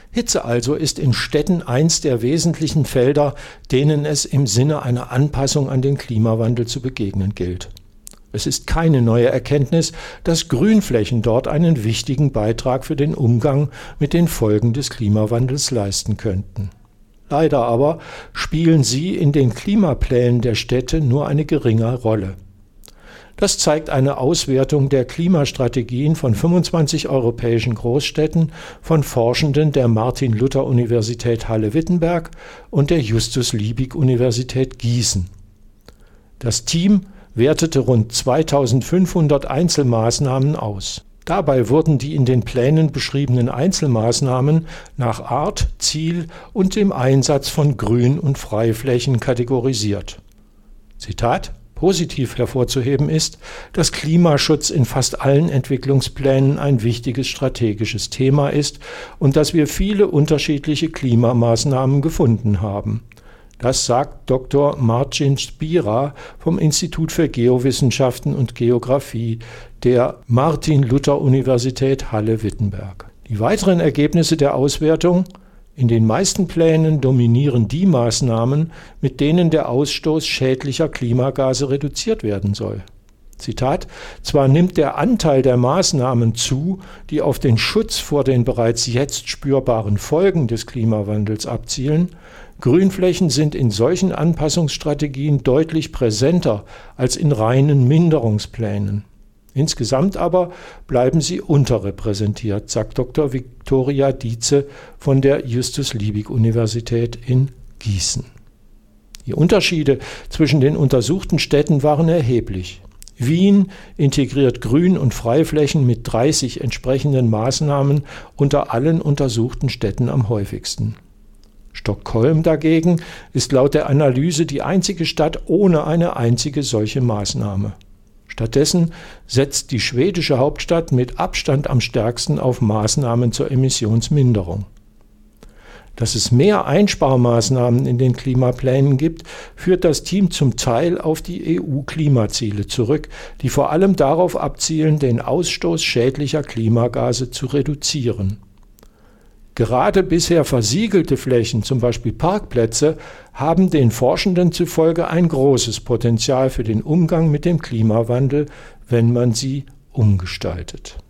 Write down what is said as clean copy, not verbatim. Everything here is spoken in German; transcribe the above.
Hitze also ist in Städten eins der wesentlichen Felder, denen es im Sinne einer Anpassung an den Klimawandel zu begegnen gilt. Es ist keine neue Erkenntnis, dass Grünflächen dort einen wichtigen Beitrag für den Umgang mit den Folgen des Klimawandels leisten könnten. Leider aber spielen sie in den Klimaplänen der Städte nur eine geringe Rolle. Das zeigt eine Auswertung der Klimastrategien von 25 europäischen Großstädten von Forschenden der Martin-Luther-Universität Halle-Wittenberg und der Justus-Liebig-Universität Gießen. Das Team wertete rund 2500 Einzelmaßnahmen aus. Dabei wurden die in den Plänen beschriebenen Einzelmaßnahmen nach Art, Ziel und dem Einsatz von Grün- und Freiflächen kategorisiert. Zitat: Positiv hervorzuheben ist, dass Klimaschutz in fast allen Entwicklungsplänen ein wichtiges strategisches Thema ist und dass wir viele unterschiedliche Klimamaßnahmen gefunden haben. Das sagt Dr. Marcin Spira vom Institut für Geowissenschaften und Geographie der Martin-Luther-Universität Halle-Wittenberg. Die weiteren Ergebnisse der Auswertung: In den meisten Plänen dominieren die Maßnahmen, mit denen der Ausstoß schädlicher Klimagase reduziert werden soll. Zitat: Zwar nimmt der Anteil der Maßnahmen zu, die auf den Schutz vor den bereits jetzt spürbaren Folgen des Klimawandels abzielen, Grünflächen sind in solchen Anpassungsstrategien deutlich präsenter als in reinen Minderungsplänen. Insgesamt aber bleiben sie unterrepräsentiert, sagt Dr. Viktoria Dietze von der Justus-Liebig-Universität in Gießen. Die Unterschiede zwischen den untersuchten Städten waren erheblich. Wien integriert Grün- und Freiflächen mit 30 entsprechenden Maßnahmen unter allen untersuchten Städten am häufigsten. Stockholm dagegen ist laut der Analyse die einzige Stadt ohne eine einzige solche Maßnahme. Stattdessen setzt die schwedische Hauptstadt mit Abstand am stärksten auf Maßnahmen zur Emissionsminderung. Dass es mehr Einsparmaßnahmen in den Klimaplänen gibt, führt das Team zum Teil auf die EU-Klimaziele zurück, die vor allem darauf abzielen, den Ausstoß schädlicher Klimagase zu reduzieren. Gerade bisher versiegelte Flächen, zum Beispiel Parkplätze, haben den Forschenden zufolge ein großes Potenzial für den Umgang mit dem Klimawandel, wenn man sie umgestaltet.